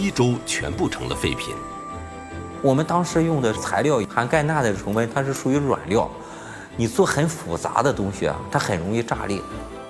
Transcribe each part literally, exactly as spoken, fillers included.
一周全部成了废品。 我们当时用的材料含钙钠的成分，它是属于软料，你做很复杂的东西啊，它很容易炸裂。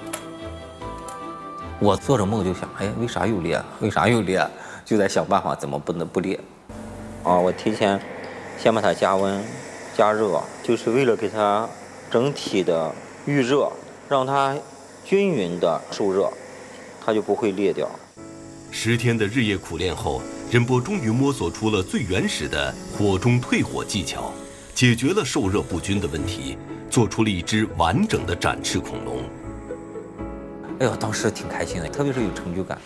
我做着梦就想，哎，为啥又裂？为啥又裂？就在想办法怎么不能不裂。啊，我提前先把它加温、加热，就是为了给它整体的预热，让它均匀的受热，它就不会裂掉。 十天的日夜苦练后，任波终于摸索出了最原始的火中退火技巧，解决了受热不均的问题，做出了一只完整的展翅恐龙。 哎呦，当时挺开心的，特别是有成就感。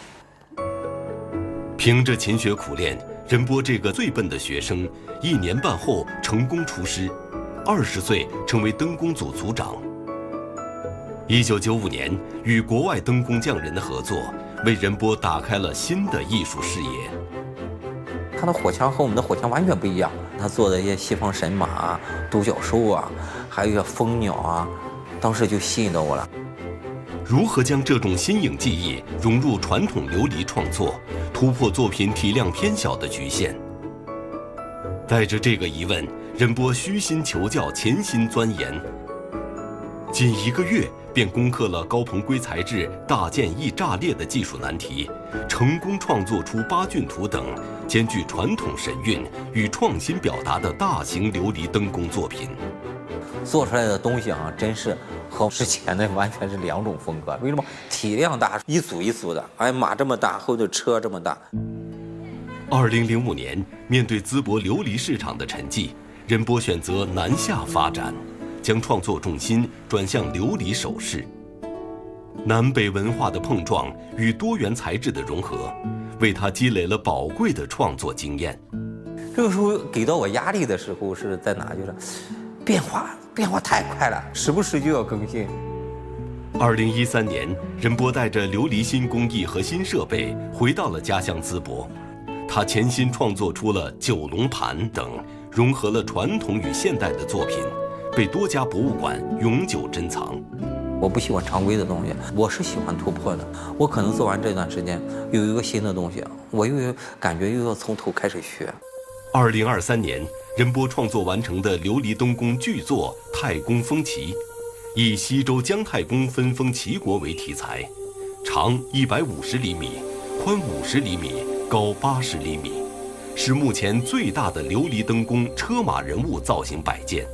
凭着勤学苦练，任波这个最笨的学生，一年半后成功出师，二十岁成为灯工组组长。一九九五年，与国外灯工匠人的合作，为任波打开了新的艺术视野。 他的火枪和我们的火枪完全不一样，他做的一些西方神马啊、独角兽啊，还有一些蜂鸟啊，当时就吸引到我了。 如何将这种新颖技艺融入传统琉璃创作，突破作品体量偏小的局限？带着这个疑问，任波虚心求教，潜心钻研，仅一个月便攻克了高鹏硅材质大件易炸裂的技术难题，成功创作出八骏图等兼具传统神韵与创新表达的大型琉璃灯工作品。 做出来的东西啊，真是和之前的完全是两种风格。为什么？体量大，一组一组的，哎，马这么大，后头车这么大。 二零零五年，面对淄博琉璃市场的沉寂，任波选择南下发展，将创作重心转向琉璃首饰。南北文化的碰撞与多元材质的融合，为他积累了宝贵的创作经验。 这个时候给到我压力的时候是在哪？就是变化，变化太快了，时不时就要更新。 二零一三年，任波带着琉璃新工艺和新设备回到了家乡淄博，他潜心创作出了九龙盘等融合了传统与现代的作品，被多家博物馆永久珍藏。 我不喜欢常规的东西，我是喜欢突破的。我可能做完这段时间有一个新的东西，我又有感觉又要从头开始学。 二零二三年，任波创作完成的琉璃灯工巨作《太公风旗》，以西周姜太公分封齐国为题材，长一百五十厘米，宽五十厘米，高八十厘米，是目前最大的琉璃灯工车马人物造型摆件。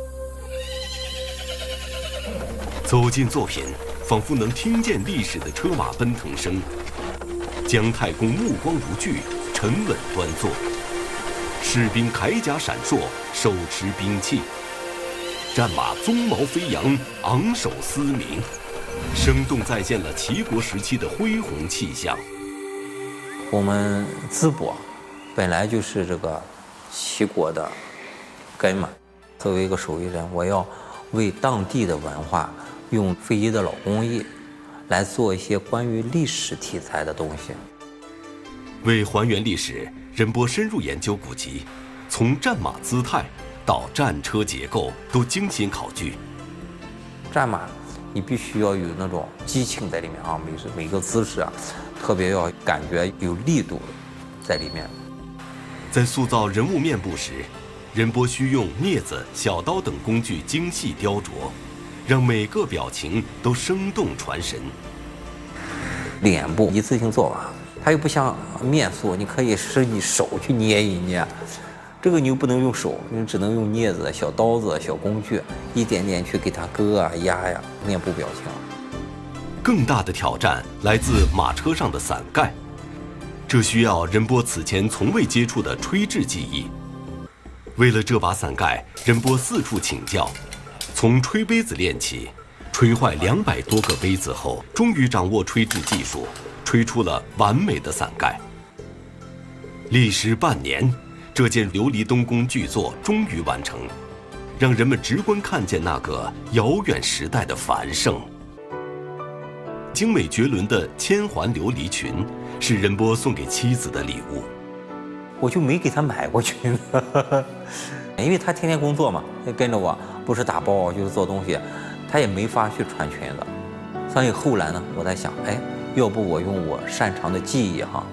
走进作品，仿佛能听见历史的车马奔腾声。姜太公目光如炬，沉稳端坐。士兵铠甲闪烁，手持兵器；战马鬃毛飞扬，昂首嘶鸣，生动再现了齐国时期的恢宏气象。 我们淄博本来就是这个齐国的根嘛，作为一个手艺人，我要为当地的文化用非遗的老工艺来做一些关于历史题材的东西。 为还原历史，任波深入研究古籍，从战马姿态到战车结构都精心考据。 战马你必须要有那种激情在里面啊，每是每个姿势啊，特别要感觉有力度在里面。 在塑造人物面部时，任波需用镊子、小刀等工具精细雕琢，让每个表情都生动传神。 脸部一次性做完，它又不像面塑，你可以是你手去捏一捏，这个你又不能用手，你只能用镊子、小刀子、小工具，一点点去给它割啊、压呀，面部表情。 更大的挑战来自马车上的伞盖，这需要任波此前从未接触的吹制技艺。为了这把伞盖，任波四处请教，从吹杯子练起，吹坏两百多个杯子后，终于掌握吹制技术，吹出了完美的伞盖。历时半年，这件琉璃灯工巨作终于完成，让人们直观看见那个遥远时代的繁盛。精美绝伦的千环琉璃裙是任波送给妻子的礼物。 我就没给他买过裙子，因为他天天工作嘛，跟着我，不是打包就是做东西，他也没法去穿裙子。所以后来呢，我在想，哎，要不我用我擅长的技艺哈，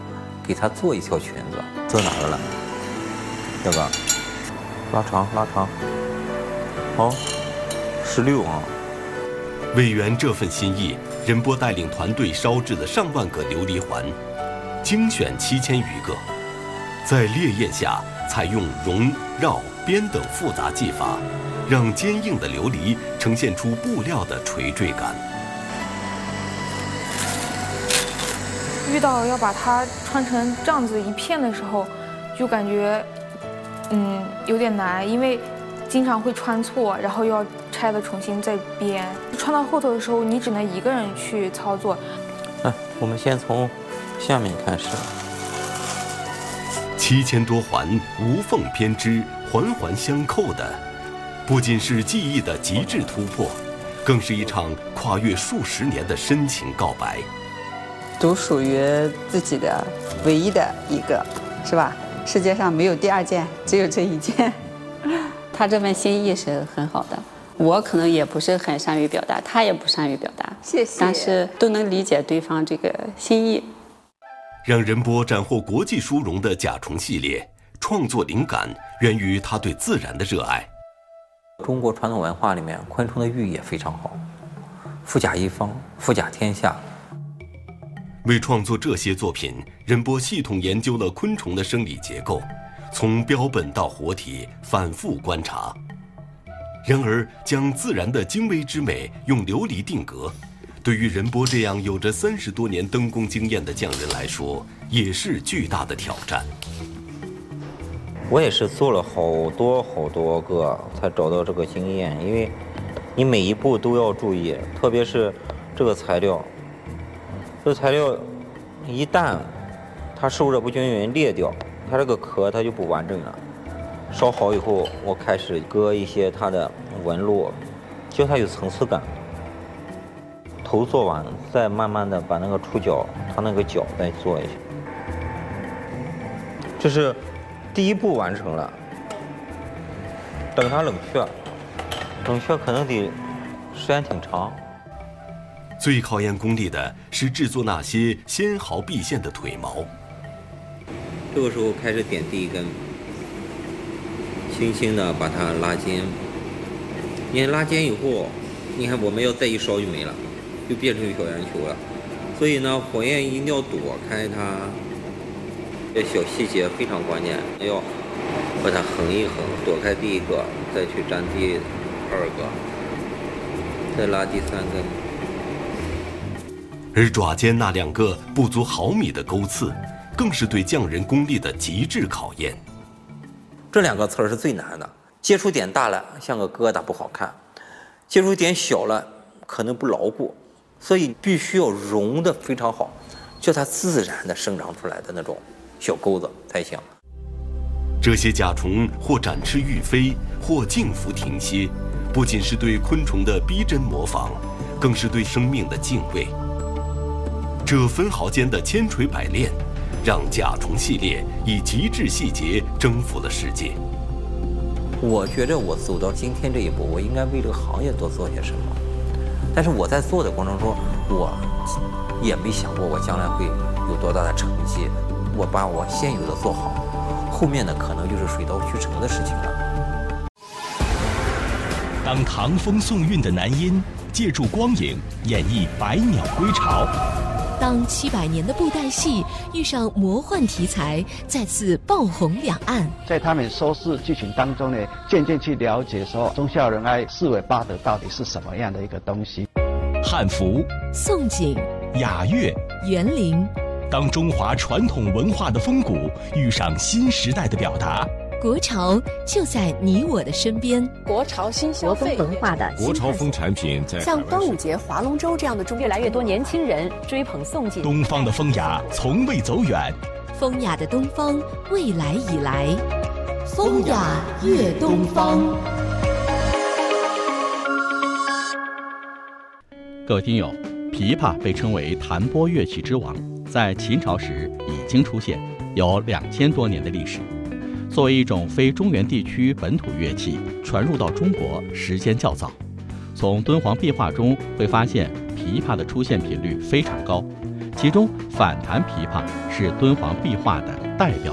给他做一条裙子，做哪个了？这个拉长拉长，好，十六啊。 为圆这份心意，仁波带领团队烧制了上万个琉璃环，精选七千余个，在烈焰下采用熔、绕、编等复杂技法，让坚硬的琉璃呈现出布料的垂坠感。 遇到要把它穿成这样子一片的时候，就感觉嗯有点难，因为经常会穿错，然后又要拆的重新再编。穿到后头的时候，你只能一个人去操作。 啊，我们先从下面开始。 七千多环无缝编织，环环相扣的，不仅是技艺的极致突破，更是一场跨越数十年的深情告白。 独属于自己的唯一的一个，是吧？世界上没有第二件，只有这一件。他这份心意是很好的，我可能也不是很善于表达，他也不善于表达， 谢谢。 但是都能理解对方这个心意。 让仁波斩获国际殊荣的甲虫系列，创作灵感源于他对自然的热爱。 中国传统文化里面，昆虫的寓意也非常好，富甲一方，富甲天下。 为创作这些作品，仁波系统研究了昆虫的生理结构，从标本到活体反复观察。然而，将自然的精微之美用琉璃定格，对于仁波这样有着三十多年灯工经验的匠人来说，也是巨大的挑战。 我也是做了好多好多个才找到这个经验，因为你每一步都要注意，特别是这个材料，这个材料一旦它受热不均匀裂掉，它这个壳它就不完整了。烧好以后，我开始割一些它的纹路，就它有层次感。头做完，再慢慢的把那个触角，它那个角再做一下。这是第一步完成了，等它冷却，冷却可能得时间挺长。 最考验功力的是制作那些纤毫毕现的腿毛。 这个时候开始点第一根，轻轻的把它拉尖。你拉尖以后，你看我们要再一烧就没了，就变成小圆球了。所以呢，火焰一定要躲开它。这小细节非常关键，要把它横一横，躲开第一个，再去粘第二个，再拉第三根。 而爪尖那两个不足毫米的钩刺，更是对匠人功力的极致考验。 这两个刺儿是最难的，接触点大了像个疙瘩不好看，接触点小了可能不牢固，所以必须要融得非常好，就它自然的生长出来的那种小钩子才行。 这些甲虫或展翅欲飞，或静伏停歇，不仅是对昆虫的逼真模仿，更是对生命的敬畏。这分毫间的千锤百炼，让甲虫系列以极致细节征服了世界。 我觉着我走到今天这一步，我应该为这个行业多做些什么。但是我在做的过程中，我也没想过我将来会有多大的成绩。我把我现有的做好，后面的可能就是水到渠成的事情了。 当唐风宋韵的男音借助光影演绎百鸟归巢， 当七百年的布袋戏遇上魔幻题材，再次爆红两岸。 在他们收视剧情当中呢，渐渐去了解说忠孝仁爱四维八德到底是什么样的一个东西。 汉服、 宋锦、 雅乐、 园林， 当中华传统文化的风骨遇上新时代的表达， 国潮就在你我的身边。 国潮新消费文化的国潮风产品在像端午节、划龙舟这样的中，越来越多年轻人追捧宋锦。 东方的风雅从未走远， 风雅的东方未来已来，风雅悦东方。 各位听友，琵琶被称为弹拨乐器之王，在秦朝时已经出现，有两千多年的历史。作为一种非中原地区本土乐器，传入到中国时间较早。从敦煌壁画中会发现，琵琶的出现频率非常高，其其中反弹琵琶是敦煌壁画的代表